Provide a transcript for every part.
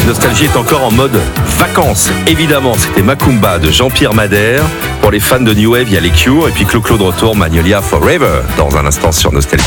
Nostalgie est encore en mode vacances. Évidemment, c'était Macumba de Jean-Pierre Madère. Pour les fans de New Wave, il y a les Cure. Et puis Clo-Clo de retour, Magnolia Forever, dans un instant sur Nostalgie.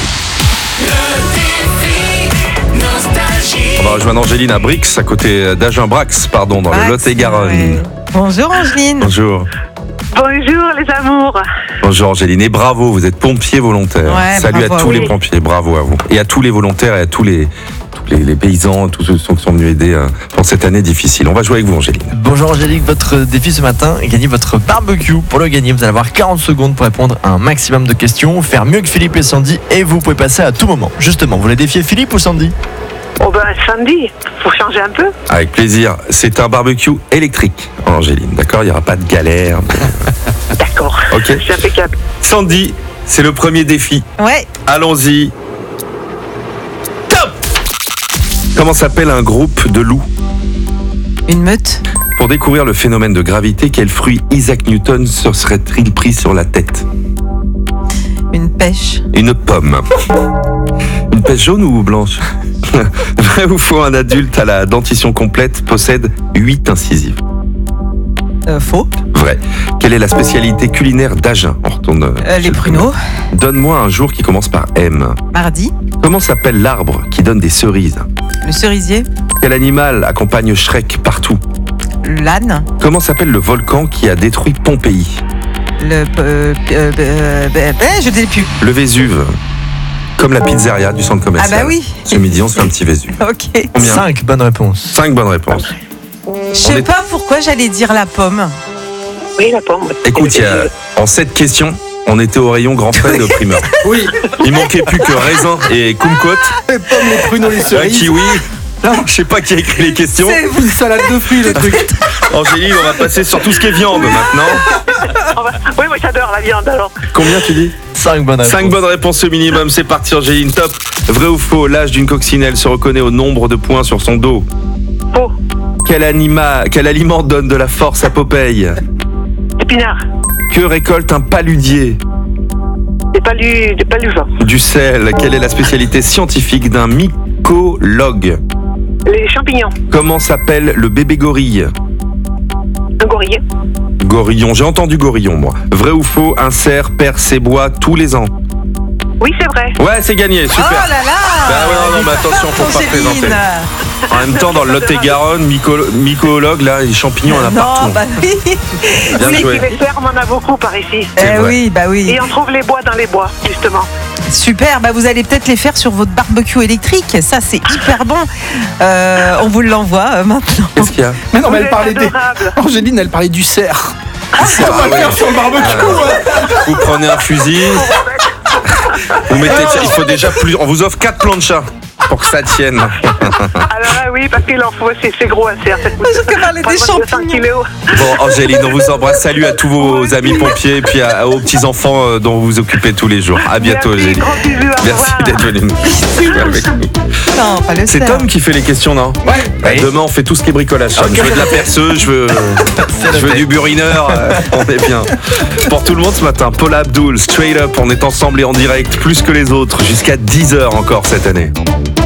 On va rejoindre Angéline à Brix, à côté d'Agen-Brax, dans le Lot-et-Garonne. Ouais. Bonjour Angéline. Bonjour. Bonjour les amours. Bonjour Angéline, et bravo, vous êtes pompier volontaire. Ouais, salut bravo, à tous oui. les pompiers, bravo à vous. Et à tous les volontaires et à tous les paysans, tous ceux qui sont venus aider pour cette année difficile. On va jouer avec vous Angéline. Bonjour Angélique, votre défi ce matin est gagner votre barbecue. Pour le gagner, vous allez avoir 40 secondes pour répondre à un maximum de questions, faire mieux que Philippe et Sandy, et vous pouvez passer à tout moment. Justement, vous voulez défier Philippe ou Sandy? Oh ben Sandy, faut changer un peu. Avec plaisir. C'est un barbecue électrique, Angéline, d'accord? Il n'y aura pas de galère. D'accord, Ok. c'est impeccable. Sandy, c'est le premier défi. Ouais. Allons-y. Top! Comment s'appelle un groupe de loups? Une meute. Pour découvrir le phénomène de gravité, quel fruit Isaac Newton se serait-il pris sur la tête? Une pêche. Une pomme. Une pêche jaune ou blanche? Vrai ou faux, un adulte à la dentition complète possède 8 incisives? Faux. Vrai. Quelle est la spécialité culinaire d'Agen? On retourne. Les pruneaux. Donne-moi un jour qui commence par M. Mardi. Comment s'appelle l'arbre qui donne des cerises? Le cerisier. Quel animal accompagne Shrek partout? L'âne. Comment s'appelle le volcan qui a détruit Pompéi? Je ne sais plus. Le Vésuve. Comme la pizzeria du centre commercial. Ah bah oui. Ce midi, on se fait un petit Vésuve. Ok. Combien? 5 bonnes réponses. 5 bonnes réponses. Je sais pas pourquoi j'allais dire la pomme. Oui, la pomme. Écoute, en 7 questions, on était au rayon grand frais de primeur. Oui, Il manquait plus que raisin et kumquat, les pommes, les pruneaux, les cerises. kiwi. Je sais pas qui a écrit les questions. C'est Une salade de fruits, le truc. Angéline, on va passer sur tout ce qui est viande maintenant. Oui, moi j'adore la viande alors. Combien tu dis? 5 bonnes réponses. 5 bonnes réponses au minimum, c'est parti Angéline, top. Vrai ou faux, l'âge d'une coccinelle se reconnaît au nombre de points sur son dos. Faux. Quel aliment donne de la force à Popeye? Épinard. Que récolte un paludier? Des paluvins. Du sel. Quelle est la spécialité scientifique d'un mycologue? Les champignons. Comment s'appelle le bébé gorille? Un gorille. Gorillon, j'ai entendu gorillon moi. Vrai ou faux, un cerf perd ses bois tous les ans? Oui, c'est vrai. Ouais, c'est gagné, super. Oh là là. Bah ouais, non, mais attention, faut pas Angéline. présenter. En même temps, dans le Lot-et-Garonne, mycologue, là, les champignons, on en a partout. Non, bah oui. Bien Oui, joué. les fermes, on en a beaucoup par ici. C'est vrai. Oui, bah oui. Et on trouve les bois dans les bois, justement. Super, bah vous allez peut-être les faire sur votre barbecue électrique. Ça, c'est hyper bon. On vous l'envoie maintenant. Qu'est-ce qu'il y a? Mais non, mais Vous elle êtes parlait des. adorable. Angéline, elle parlait du cerf. C'est On va le faire sur le barbecue. Vous prenez un fusil, vous mettez, il faut déjà plus, on vous offre 4 planchas pour que ça tienne. Alors là, oui, parce qu'il en faut, c'est gros un cerf. Je parlais des champignons. Bon, Angéline, on vous embrasse. Salut à tous vos amis pompiers et puis aux petits-enfants dont vous vous occupez tous les jours. À bientôt, Merci, Angéline. gros bisous, au Merci revoir. d'être venu jouer avec nous. Non, pas le C'est cerf. Tom qui fait les questions, non? Ouais. Demain, on fait tout ce qui est bricolage. Tom. Je veux de la perceuse, je veux du burineur. On est bien. Pour tout le monde ce matin, Paula Abdul, Straight Up, on est ensemble et en direct, plus que les autres, jusqu'à 10h encore cette année.